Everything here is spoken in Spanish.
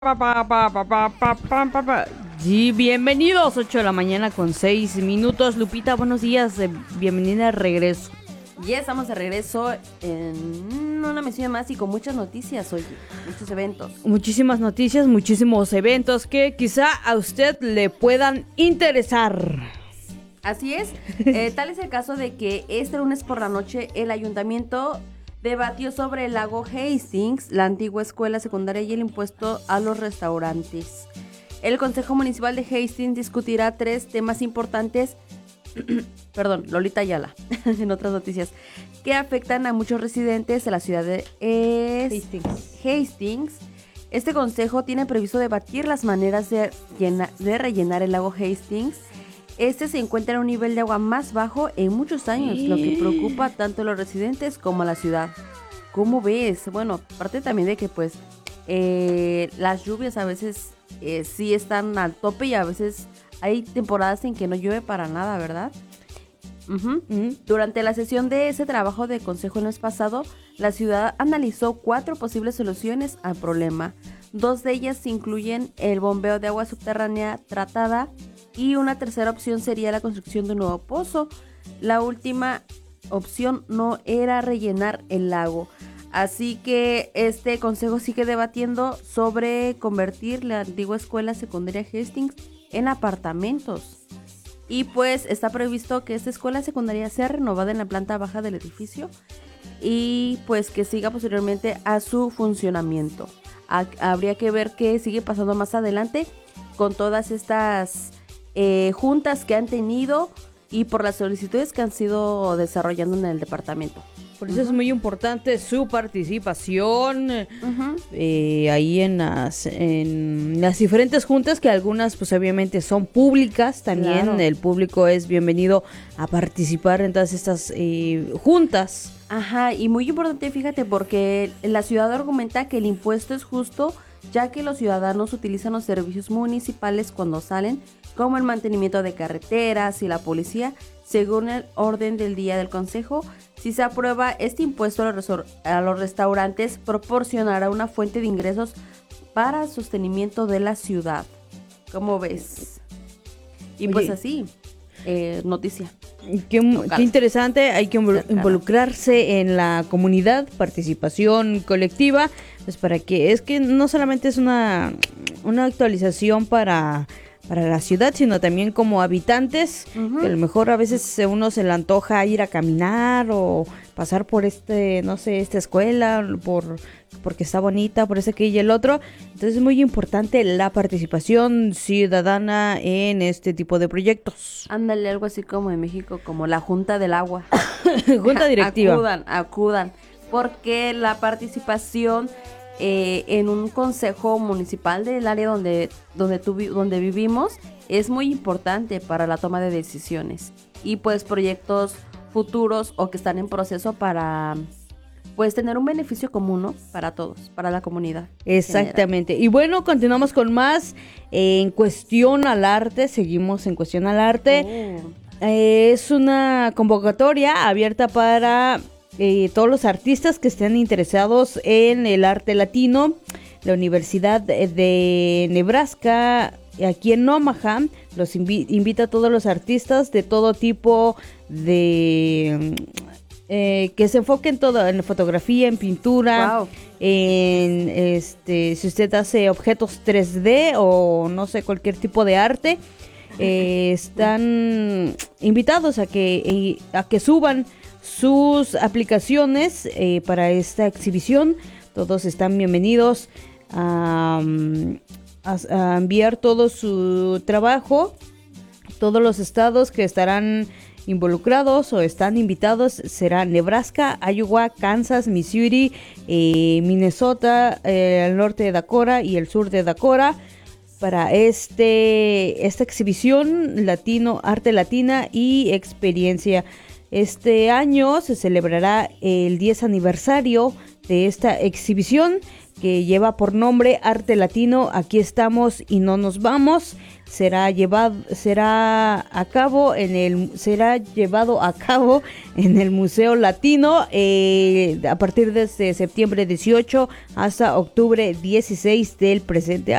Sí, bienvenidos, 8 de la mañana con 6 minutos. Lupita, buenos días, bienvenida de regreso. Ya estamos de regreso en una misión más y con muchas noticias hoy, muchos eventos. Muchísimas noticias, muchísimos eventos que quizá a usted le puedan interesar. Así es, tal es el caso de que este lunes por la noche el ayuntamiento debatió sobre el lago Hastings, la antigua escuela secundaria y el impuesto a los restaurantes. El Consejo Municipal de Hastings discutirá 3 temas importantes, perdón, Lolita Ayala, en otras noticias, que afectan a muchos residentes de la ciudad de Hastings. Este consejo tiene previsto debatir las maneras de rellenar el lago Hastings. Este se encuentra en un nivel de agua más bajo en muchos años, lo que preocupa tanto a los residentes como a la ciudad. ¿Cómo ves? Bueno, aparte también de que pues las lluvias a veces sí están al tope y a veces hay temporadas en que no llueve para nada, ¿verdad? Durante la sesión de ese trabajo de consejo el mes pasado, la ciudad analizó 4 posibles soluciones al problema. 2 de ellas incluyen el bombeo de agua subterránea tratada y una tercera opción sería la construcción de un nuevo pozo. La última opción no era rellenar el lago. Así que este consejo sigue debatiendo sobre convertir la antigua escuela secundaria Hastings en apartamentos. Y pues está previsto que esta escuela secundaria sea renovada en la planta baja del edificio y pues que siga posteriormente a su funcionamiento. Habría que ver qué sigue pasando más adelante con todas estas juntas que han tenido y por las solicitudes que han sido desarrollando en el departamento. Por eso es muy importante su participación ahí en las diferentes juntas, que algunas pues obviamente son públicas. También claro, el público es bienvenido a participar en todas estas juntas. Ajá, y muy importante, fíjate, porque la ciudad argumenta que el impuesto es justo, ya que los ciudadanos utilizan los servicios municipales cuando salen, como el mantenimiento de carreteras y la policía. Según el orden del día del consejo, si se aprueba este impuesto a los restaurantes, proporcionará una fuente de ingresos para el sostenimiento de la ciudad. ¿Cómo ves? Y pues así, noticia. Qué interesante, hay que involucrarse en la comunidad, participación colectiva, pues para que, es que no solamente es una actualización para la ciudad, sino también como habitantes, que a lo mejor a veces a uno se le antoja ir a caminar o pasar por esta escuela, porque está bonita, por ese que y el otro. Entonces es muy importante la participación ciudadana en este tipo de proyectos. Ándale, algo así como en México, como la Junta del Agua. Junta directiva. Acudan, porque la participación en un consejo municipal del área donde vivimos es muy importante para la toma de decisiones y pues proyectos futuros o que están en proceso para pues tener un beneficio común, ¿no? Para todos, para la comunidad. Exactamente. Y bueno, continuamos con más en Cuestión al Arte. Seguimos en Cuestión al Arte. Es una convocatoria abierta para todos los artistas que estén interesados en el arte latino. La Universidad de Nebraska, aquí en Omaha, los invita a todos los artistas de todo tipo de que se enfoquen todo en fotografía, en pintura, wow, en si usted hace objetos 3D o no sé, cualquier tipo de arte, están invitados a que suban sus aplicaciones para esta exhibición. Todos están bienvenidos a enviar todo su trabajo. Todos los estados que estarán involucrados o están invitados serán Nebraska, Iowa, Kansas, Missouri, Minnesota, el norte de Dakota y el sur de Dakota, para esta exhibición arte latina y experiencia. Este año se celebrará el 10 aniversario de esta exhibición, que lleva por nombre Arte Latino, aquí estamos y no nos vamos. Será llevado a cabo en el Museo Latino a partir de septiembre 18 hasta octubre 16 del presente